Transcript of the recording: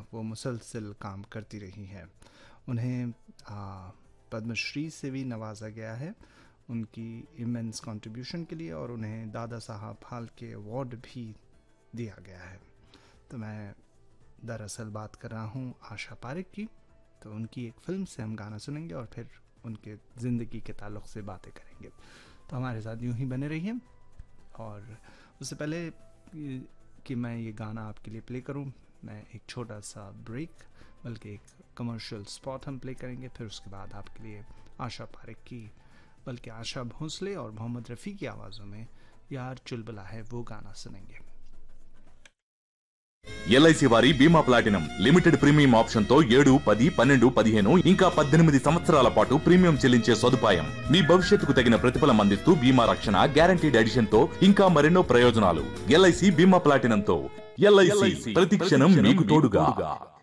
वो मुसलसल काम करती रही हैं। उन्हें पद्मश्री से भी नवाजा गया है उनकी इमेंस कंट्रीब्यूशन के लिए, और उन्हें दादा साहब फाल्के अवार्ड भी दिया गया है। तो मैं दरअसल बात कर रहा हूँ आशा पारेख की। तो उनकी एक फिल्म से हम गाना सुनेंगे और फिर उनके ज़िंदगी के ताल्लुक़ से बातें करेंगे। तो हमारे साथ यूं ही बने रहिए। और उससे पहले कि मैं ये गाना आपके लिए प्ले करूं, मैं एक छोटा सा ब्रेक, बल्कि एक कमर्शियल स्पॉट हम प्ले करेंगे। फिर उसके बाद आपके लिए आशा पारेख की, बल्कि आशा भोसले और मोहम्मद रफ़ी की आवाज़ों में यार चुलबुला है वो गाना सुनेंगे। LIC వారి బీమా ప్లాటినం లిమిటెడ్ ప్రీమియం ఆప్షన్ తో 7, 10, 12, 15 ఇంకా 18 సంవత్సరాల పాటు ప్రీమియం చెల్లించే సదుపాయం. మీ భవిష్యత్తుకు తగిన ప్రతిఫలం అందిస్తూ బీమా రక్షణ, గ్యారంటీడ్ ఎడిషన్ తో ఇంకా మరెన్నో ప్రయోజనాలు. LIC బీమా ప్లాటినం తో LIC ప్రతి క్షణం మీకు తోడుగా.